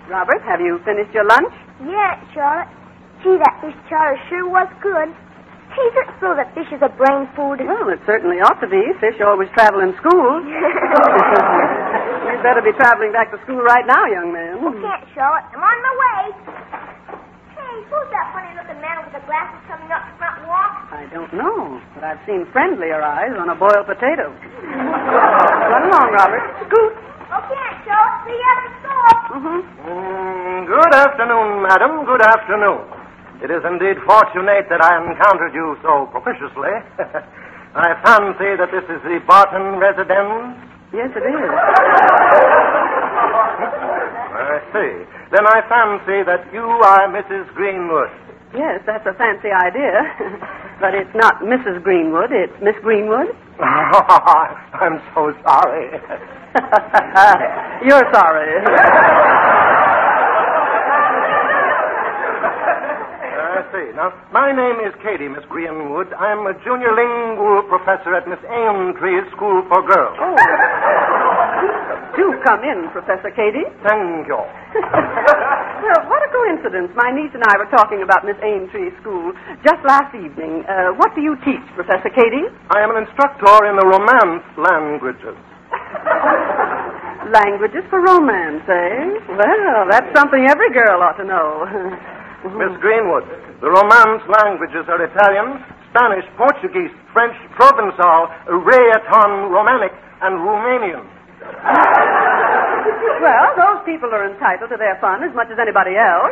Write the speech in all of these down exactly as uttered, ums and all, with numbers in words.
Robert, have you finished your lunch? Yeah, Charlotte. Gee, that fish chowder sure was good. Hey, is it so that fish is a brain food? Well, it certainly ought to be. Fish always travel in school. You'd better be traveling back to school right now, young man. I can't, Charlotte. I'm on my way. Hey, who's that funny-looking man with the glasses coming up the front walk? I don't know, but I've seen friendlier eyes on a boiled potato. Run along, Robert. Scoot. Okay, Charlotte. See you at the store. Mm-hmm. Mm, good afternoon, madam. Good afternoon. It is indeed fortunate that I encountered you so propitiously. I fancy that this is the Barton residence. Yes, it is. I see. Then I fancy that you are Missus Greenwood. Yes, that's a fancy idea. But it's not Missus Greenwood, it's Miss Greenwood. I'm so sorry. You're sorry. I see. Now, my name is Katie, Miss Greenwood. I'm a junior lingual professor at Miss Aintree School for Girls. Oh. Do come in, Professor Katie. Thank you. Well, what a coincidence. My niece and I were talking about Miss Aintree School just last evening. Uh, what do you teach, Professor Katie? I am an instructor in the Romance languages. Languages for romance, eh? Well, that's something every girl ought to know. Miss Greenwood, the Romance languages are Italian, Spanish, Portuguese, French, Provençal, Rhaeton, Romanic, and Romanian. Well, those people are entitled to their fun as much as anybody else.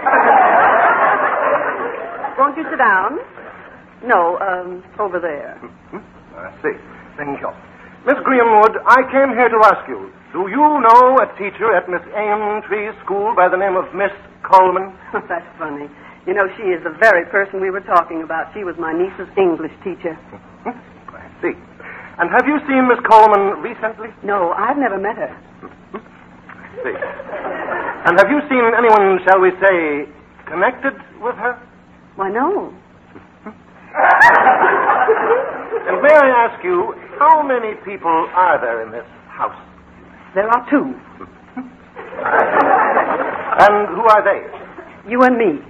Won't you sit down? No, um, over there. I see. Thank you. Miss Greenwood, I came here to ask you, do you know a teacher at Miss Aintree School by the name of Miss Coleman? That's funny. You know, she is the very person we were talking about. She was my niece's English teacher. I see. And have you seen Miss Coleman recently? No, I've never met her. I see. And have you seen anyone, shall we say, connected with her? Why, no. And may I ask you, how many people are there in this house? There are two. And who are they? You and me.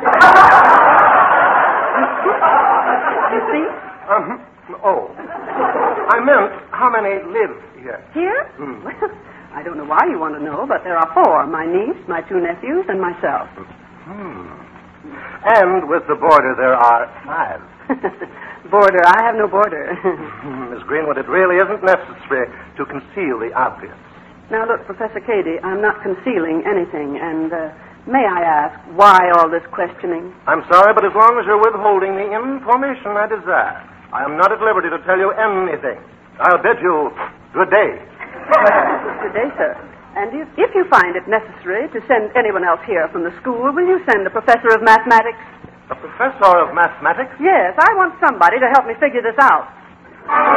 You see? Uh-huh. Oh. I meant, how many live here? Here? Mm. Well, I don't know why you want to know, but there are four. My niece, my two nephews, and myself. Hmm. And with the border, there are five. Border. I have no border. Miss Greenwood, it really isn't necessary to conceal the obvious. Now, look, Professor Cady, I'm not concealing anything, and uh, may I ask, why all this questioning? I'm sorry, but as long as you're withholding the information I desire, I am not at liberty to tell you anything. I'll bid you good day. Good day, sir. And if, if you find it necessary to send anyone else here from the school, will you send a professor of mathematics? A professor of mathematics? Yes, I want somebody to help me figure this out.